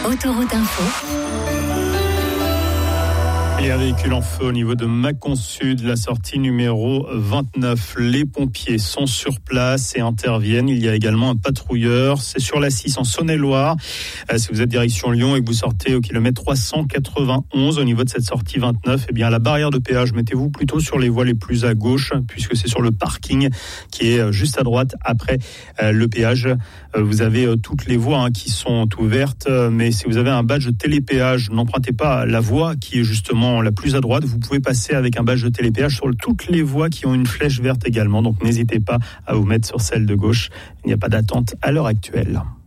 Autoroute Info. Et un véhicule en feu au niveau de Mâcon Sud, la sortie numéro 29. Les pompiers sont sur place et interviennent. Il y a également un patrouilleur. C'est sur la 6 en Saône-et-Loire. Si vous êtes direction Lyon et que vous sortez au kilomètre 391 au niveau de cette sortie 29, eh bien, à la barrière de péage, mettez-vous plutôt sur les voies les plus à gauche, puisque c'est sur le parking qui est juste à droite après le péage. Vous avez toutes les voies qui sont ouvertes, mais si vous avez un badge télépéage, n'empruntez pas la voie qui est justement la plus à droite. Vous pouvez passer avec un badge de télépéage sur toutes les voies qui ont une flèche verte également. Donc n'hésitez pas à vous mettre sur celle de gauche. Il n'y a pas d'attente à l'heure actuelle.